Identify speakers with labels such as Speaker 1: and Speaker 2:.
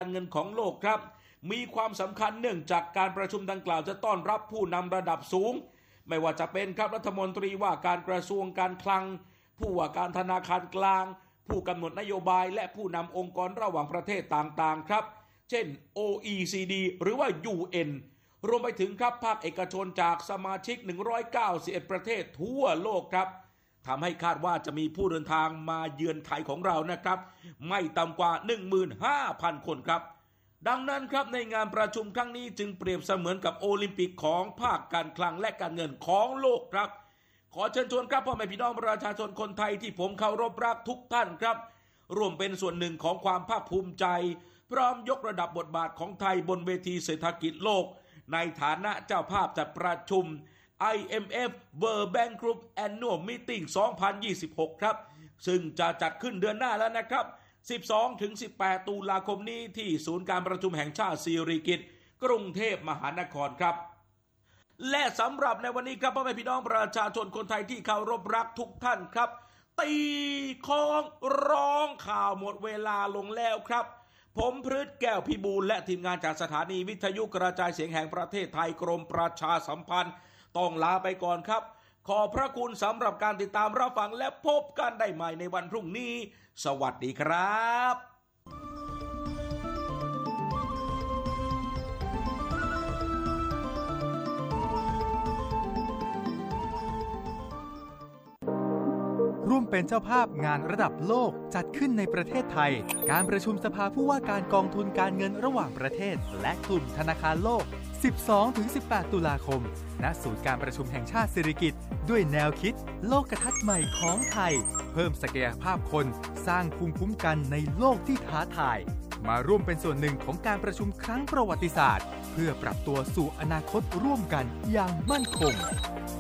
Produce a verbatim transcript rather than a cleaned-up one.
Speaker 1: เงินของโลกครับมีความสำคัญเนื่องจากการประชุมดังกล่าวจะต้อนรับผู้นำระดับสูงไม่ว่าจะเป็นครับรัฐมนตรีว่าการกระทรวงการคลังผู้ว่าการธนาคารกลางผู้กำหนดนโยบายและผู้นำองค์กรระหว่างประเทศต่างๆครับเช่น โอ อี ซี ดี หรือว่า ยู เอ็น รวมไปถึงครับภาคเอกชนจากสมาชิกหนึ่งร้อยเก้าสิบเอ็ดประเทศทั่วโลกครับทำให้คาดว่าจะมีผู้เดินทางมาเยือนไทยของเรานะครับไม่ต่ำกว่า หนึ่งหมื่นห้าพัน คนครับดังนั้นครับในงานประชุมครั้งนี้จึงเปรียบเสมือนกับโอลิมปิกของภาคการคลังและการเงินของโลกครับขอเชิญชวนครับพ่อแม่พี่น้องประชาชนคนไทยที่ผมเคารพรักทุกท่านครับร่วมเป็นส่วนหนึ่งของความภาคภูมิใจพร้อมยกระดับบทบาทของไทยบนเวทีเศรษฐกิจโลกในฐานะเจ้าภาพจัดประชุม ไอ เอ็ม เอฟ World Bank Group Annual Meeting สองพันยี่สิบหก ครับซึ่งจะจัดขึ้นเดือนหน้าแล้วนะครับ สิบสองถึงสิบแปด ตุลาคมนี้ที่ศูนย์การประชุมแห่งชาติสิริกิติ์กรุงเทพมหานครครับและสำหรับในวันนี้ครับพ่อแม่พี่น้องประชาชนคนไทยที่เคารพรักทุกท่านครับตีค้องร้องข่าวหมดเวลาลงแล้วครับผมพฤทธิ์แก้วพิบูลและทีมงานจากสถานีวิทยุกระจายเสียงแห่งประเทศไทยกรมประชาสัมพันธ์ต้องลาไปก่อนครับขอบพระคุณสำหรับการติดตามรับฟังและพบกันได้ใหม่ในวันพรุ่งนี้สวัสดีครับ
Speaker 2: ร่วมเป็นเจ้าภาพงานระดับโลกจัดขึ้นในประเทศไทยการประชุมสภาผู้ว่าการกองทุนการเงินระหว่างประเทศและกลุ่มธนาคารโลก สิบสองถึงสิบแปด ตุลาคมณศูนย์การประชุมแห่งชาติสิริกิติ์ด้วยแนวคิดโลกทัศน์ใหม่ของไทยเพิ่มศักยภาพคนสร้างภูมิคุ้มกันในโลกที่ท้าทายมาร่วมเป็นส่วนหนึ่งของการประชุมครั้งประวัติศาสตร์เพื่อปรับตัวสู่อนาคตร่วมกันอย่างมั่นคง